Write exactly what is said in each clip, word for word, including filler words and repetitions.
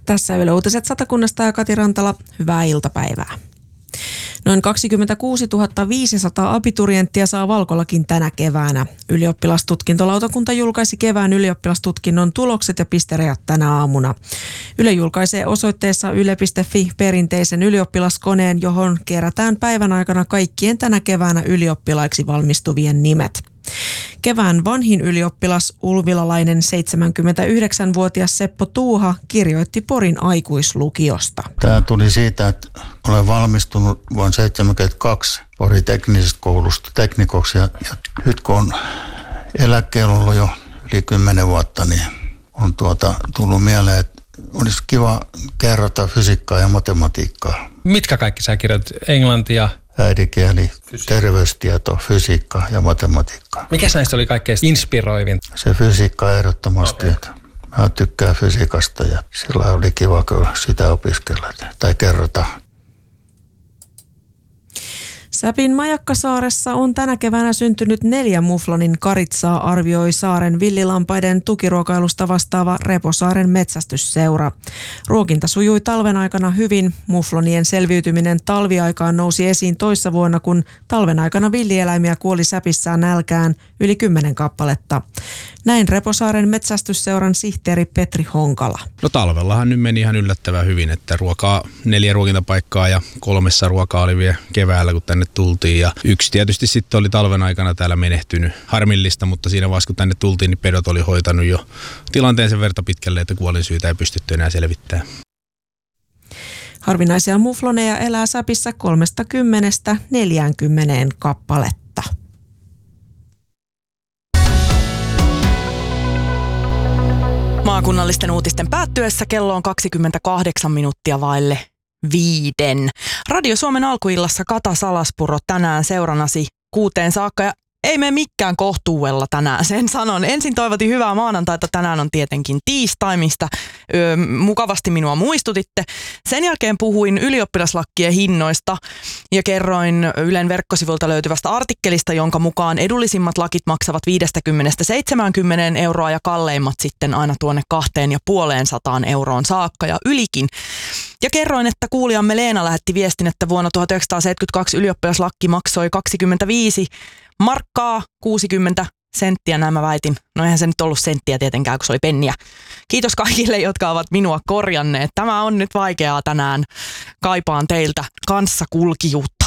Tässä Yle Uutiset Satakunnasta ja Kati Rantala. Hyvää iltapäivää. Noin kaksikymmentäkuusituhatta viisisataa abiturienttia saa Valkolakin tänä keväänä. Ylioppilastutkintolautakunta julkaisi kevään ylioppilastutkinnon tulokset ja pisterajat tänä aamuna. Yle julkaisee osoitteessa yle piste fi perinteisen ylioppilaskoneen, johon kerätään päivän aikana kaikkien tänä keväänä ylioppilaiksi valmistuvien nimet. Kevään vanhin ylioppilas, ulvilalainen seitsemänkymmentäyhdeksänvuotias Seppo Tuuha kirjoitti Porin aikuislukiosta. Tämä tuli siitä, että olen valmistunut vuonna seitsemänkymmentäkaksi Porin teknisestä koulusta teknikoksi. Ja, ja nyt kun on eläkkeellä ollut jo yli kymmenen vuotta, niin on tuota, tullut mieleen, että olisi kiva kerrata fysiikkaa ja matematiikkaa. Mitkä kaikki sä kirjoitat? Englantia? Äidinkieli, terveystieto, fysiikka ja matematiikka. Mikäs näistä oli kaikkein inspiroivin? Se fysiikka ehdottomasti. Okay. Mä tykkään fysiikasta ja sillä oli kiva kyllä sitä opiskella tai kerrota. Säpin Majakkasaaressa on tänä keväänä syntynyt neljä muflonin karitsaa, arvioi saaren villilampaiden tukiruokailusta vastaava Reposaaren metsästysseura. Ruokinta sujui talven aikana hyvin. Muflonien selviytyminen talviaikaan nousi esiin toissa vuonna, kun talven aikana villieläimiä kuoli Säpissään nälkään yli kymmenen kappaletta. Näin Reposaaren metsästysseuran sihteeri Petri Honkala. No talvellahan nyt meni ihan yllättävän hyvin, että ruokaa, neljä ruokintapaikkaa ja kolmessa ruokaa oli vielä keväällä, kun tänne tultiin. Ja yksi tietysti sitten oli talven aikana täällä menehtynyt. Harmillista, mutta siinä vaiheessa kun tänne tultiin, niin pedot oli hoitanut jo tilanteen sen verta pitkälle, että kuolinsyytä ei pystytty enää selvittämään. Harvinaisia mufloneja elää Säpissä kolmekymmentä neljäänkymmeneen kappaletta. Maakunnallisten uutisten päättyessä kello on kaksikymmentäkahdeksan minuuttia vaille viiden. Radio Suomen alkuillassa Kata Salaspuro tänään seurannasi kuuteen saakka ja ei mene mikään kohtuudella tänään, sen sanon. Ensin toivotin hyvää maanantaita, tänään on tietenkin tiistai, mistä öö, mukavasti minua muistutitte. Sen jälkeen puhuin ylioppilaslakkien hinnoista ja kerroin Ylen verkkosivuilta löytyvästä artikkelista, jonka mukaan edullisimmat lakit maksavat viisikymmentä seitsemänkymmentä euroa ja kalleimmat sitten aina tuonne kahteen ja puoleen sataan euroon saakka ja ylikin. Ja kerroin, että kuulijamme Leena lähetti viestin, että vuonna tuhatyhdeksänsataaseitsemänkymmentäkaksi ylioppilaslakki maksoi kaksikymmentäviisi markkaa kuusikymmentä senttiä, näin mä väitin. No eihän se nyt ollut senttiä tietenkään, kun se oli penniä. Kiitos kaikille, jotka ovat minua korjanneet. Tämä on nyt vaikeaa tänään. Kaipaan teiltä kanssakulkijuutta.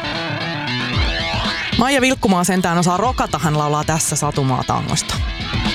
Maija Vilkkumaa sentään osaa rokata, hän laulaa tässä Satumaa tangosta.